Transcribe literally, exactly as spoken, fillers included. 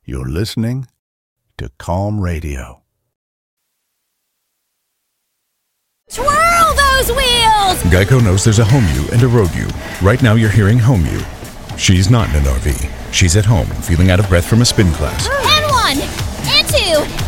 You're listening to Calm Radio. Twirl those wheels! Geico knows there's a home you and a road you. Right now you're hearing home you. She's not in an R V. She's at home, feeling out of breath from a spin class. And one, and two,